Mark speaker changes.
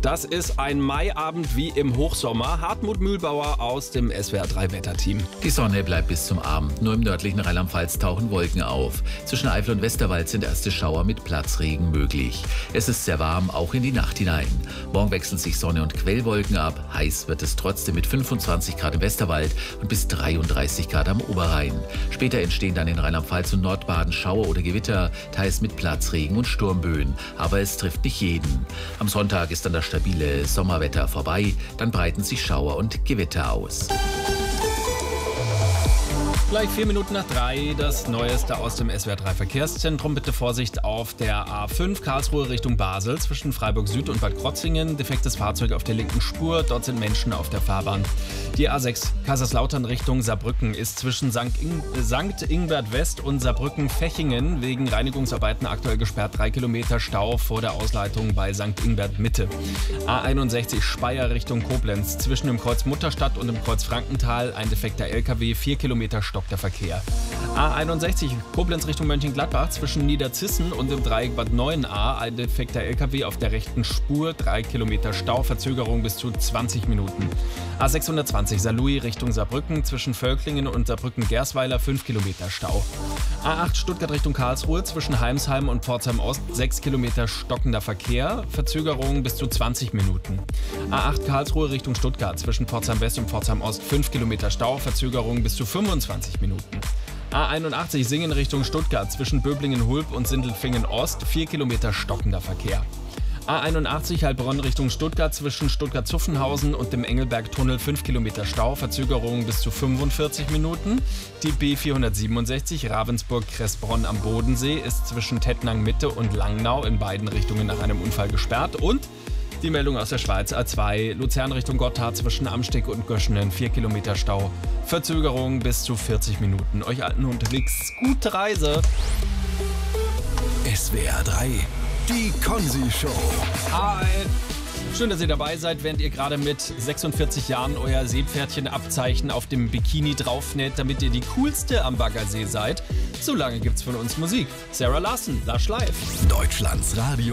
Speaker 1: Das ist ein Maiabend wie im Hochsommer. Hartmut Mühlbauer aus dem SWR3-Wetterteam.
Speaker 2: Die Sonne bleibt bis zum Abend. Nur im nördlichen Rheinland-Pfalz tauchen Wolken auf. Zwischen Eifel und Westerwald sind erste Schauer mit Platzregen möglich. Es ist sehr warm, auch in die Nacht hinein. Morgen wechseln sich Sonne und Quellwolken ab. Heiß wird es trotzdem mit 25 Grad im Westerwald und bis 33 Grad am Oberrhein. Später entstehen dann in Rheinland-Pfalz und Nordbaden Schauer oder Gewitter, teils mit Platzregen und Sturmböen. Aber es trifft nicht jeden. Am Sonntag ist dann das stabile Sommerwetter vorbei. Dann breiten sich Schauer und Gewitter aus.
Speaker 1: Gleich 4 Minuten nach 3, das Neueste aus dem SWR3 Verkehrszentrum. Bitte Vorsicht auf der A5 Karlsruhe Richtung Basel zwischen Freiburg Süd und Bad Krotzingen. Defektes Fahrzeug auf der linken Spur, dort sind Menschen auf der Fahrbahn. Die A6 Kaiserslautern Richtung Saarbrücken ist zwischen St. Ingbert West und Saarbrücken-Fechingen wegen Reinigungsarbeiten aktuell gesperrt. 3 Kilometer Stau vor der Ausleitung bei St. Ingbert Mitte. A61 Speyer Richtung Koblenz zwischen dem Kreuz Mutterstadt und dem Kreuz Frankenthal ein defekter LKW, 4 Kilometer stockt der Verkehr. A61 Koblenz Richtung Mönchengladbach zwischen Niederzissen und dem Dreieck Bad Neuenahr ein defekter LKW auf der rechten Spur, 3 Kilometer Stau, Verzögerung bis zu 20 Minuten. A620 Saarlouis Richtung Saarbrücken zwischen Völklingen und Saarbrücken-Gersweiler 5 Kilometer Stau. A8 Stuttgart Richtung Karlsruhe zwischen Heimsheim und Pforzheim Ost 6 Kilometer stockender Verkehr, Verzögerung bis zu 20 Minuten. A8 Karlsruhe Richtung Stuttgart zwischen Pforzheim West und Pforzheim Ost 5 Kilometer Stau, Verzögerung bis zu 25 Minuten. A81 Singen Richtung Stuttgart zwischen Böblingen-Hulb und Sindelfingen Ost 4 Kilometer stockender Verkehr. A81 Heilbronn Richtung Stuttgart zwischen Stuttgart-Zuffenhausen und dem Engelberg-Tunnel 5 Kilometer Stau, Verzögerung bis zu 45 Minuten. Die B467 Ravensburg-Kressbronn am Bodensee ist zwischen Tettnang-Mitte und Langnau in beiden Richtungen nach einem Unfall gesperrt. Und die Meldung aus der Schweiz, A2 Luzern Richtung Gotthard zwischen Amsteeg und Göschenen 4 Kilometer Stau, Verzögerung bis zu 40 Minuten. Euch alten unterwegs gute Reise.
Speaker 3: SWR3, die Konzi-Show.
Speaker 1: Hi! Schön, dass ihr dabei seid, während ihr gerade mit 46 Jahren euer Seepferdchenabzeichen auf dem Bikini draufnäht, damit ihr die coolste am Baggersee seid. So lange gibt's von uns Musik. Sarah Larson, Lush Live.
Speaker 3: Deutschlands Radio.